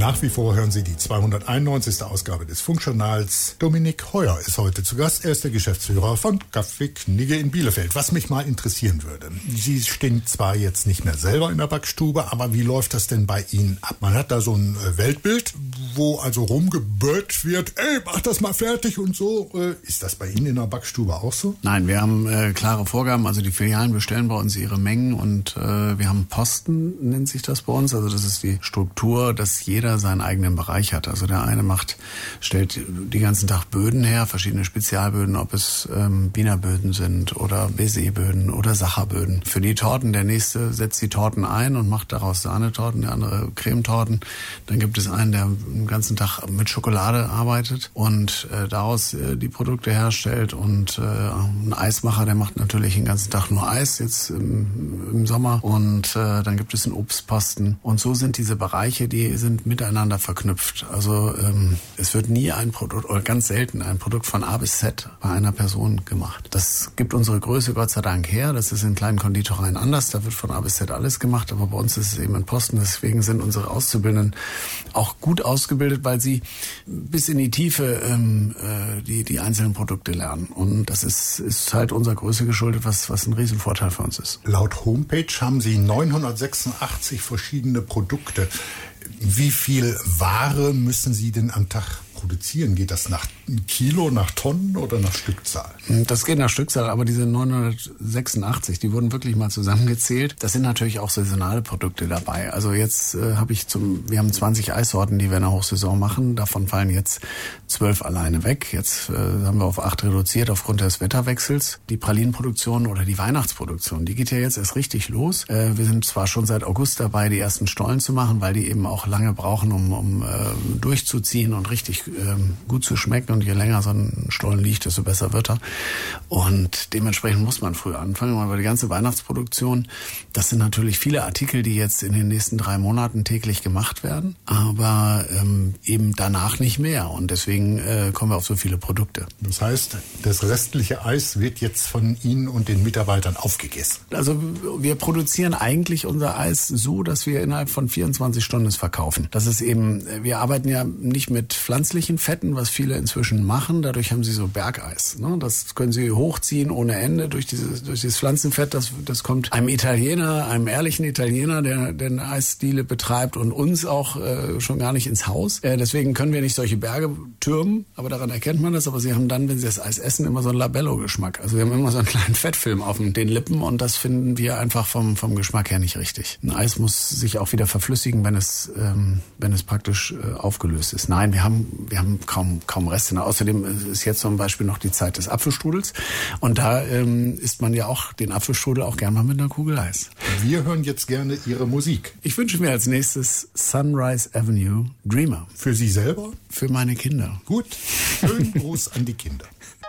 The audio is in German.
Nach wie vor hören Sie die 291. Ausgabe des Funkjournals. Dominik Heuer ist heute zu Gast. Er ist der Geschäftsführer von Café Knigge in Bielefeld. Was mich mal interessieren würde, Sie stehen zwar jetzt nicht mehr selber in der Backstube, aber wie läuft das denn bei Ihnen ab? Man hat da so ein Weltbild, wo also rumgeböt wird, ey, mach das mal fertig und so. Ist das bei Ihnen in der Backstube auch so? Nein, wir haben klare Vorgaben. Also die Filialen bestellen bei uns ihre Mengen und wir haben Posten, nennt sich das bei uns. Also das ist die Struktur, dass jeder seinen eigenen Bereich hat. Also der eine stellt den ganzen Tag Böden her, verschiedene Spezialböden, ob es Wienerböden sind oder Baiser-Böden oder Sacherböden. Für die Torten, der nächste setzt die Torten ein und macht daraus Sahnetorten, der andere Cremetorten. Dann gibt es einen, der den ganzen Tag mit Schokolade arbeitet und daraus die Produkte herstellt, und ein Eismacher, der macht natürlich den ganzen Tag nur Eis jetzt im Sommer, und dann gibt es einen Obstposten, und so sind diese Bereiche, die sind miteinander verknüpft. Also es wird nie ein Produkt oder ganz selten ein Produkt von A bis Z bei einer Person gemacht. Das gibt unsere Größe Gott sei Dank her. Das ist in kleinen Konditoreien anders. Da wird von A bis Z alles gemacht, aber bei uns ist es eben in Posten. Deswegen sind unsere Auszubildenden auch gut ausgebildet, weil sie bis in die Tiefe die einzelnen Produkte lernen. Und das ist halt unserer Größe geschuldet, was ein Riesenvorteil für uns ist. Laut Homepage haben Sie 986 verschiedene Produkte. Wie viel Ware müssen Sie denn am Tag produzieren? Geht das nach Kilo, nach Tonnen oder nach Stückzahl? Das geht nach Stückzahl, aber diese 986, die wurden wirklich mal zusammengezählt. Das sind natürlich auch saisonale Produkte dabei. Also jetzt wir haben 20 Eissorten, die wir in der Hochsaison machen. Davon fallen jetzt 12 alleine weg. Jetzt haben wir auf 8 reduziert aufgrund des Wetterwechsels. Die Pralinenproduktion oder die Weihnachtsproduktion, die geht ja jetzt erst richtig los. Wir sind zwar schon seit August dabei, die ersten Stollen zu machen, weil die eben auch lange brauchen, um durchzuziehen und richtig gut zu schmecken. Und je länger so ein Stollen liegt, desto besser wird er. Und dementsprechend muss man früh anfangen, weil die ganze Weihnachtsproduktion, das sind natürlich viele Artikel, die jetzt in den nächsten 3 Monaten täglich gemacht werden, aber eben danach nicht mehr. Und deswegen kommen wir auf so viele Produkte. Das heißt, das restliche Eis wird jetzt von Ihnen und den Mitarbeitern aufgegessen? Also wir produzieren eigentlich unser Eis so, dass wir innerhalb von 24 Stunden es verkaufen. Das ist eben, wir arbeiten ja nicht mit pflanzlichen Fetten, was viele inzwischen machen. Dadurch haben sie so Bergeis. Ne? Das können sie hochziehen ohne Ende durch dieses Pflanzenfett. Das kommt einem Italiener, einem ehrlichen Italiener, der eine Eisdiele betreibt, und uns auch schon gar nicht ins Haus. Deswegen können wir nicht solche Berge türmen, aber daran erkennt man das. Aber sie haben dann, wenn sie das Eis essen, immer so einen Labello-Geschmack. Also wir haben immer so einen kleinen Fettfilm auf den Lippen, und das finden wir einfach vom Geschmack her nicht richtig. Ein Eis muss sich auch wieder verflüssigen, wenn es praktisch aufgelöst ist. Nein, wir haben kaum Reste. Außerdem ist jetzt zum Beispiel noch die Zeit des Apfelstrudels. Und da isst man ja auch den Apfelstrudel auch gerne mal mit einer Kugel Eis. Wir hören jetzt gerne Ihre Musik. Ich wünsche mir als nächstes Sunrise Avenue, Dreamer. Für Sie selber? Für meine Kinder. Gut. Schönen Gruß an die Kinder.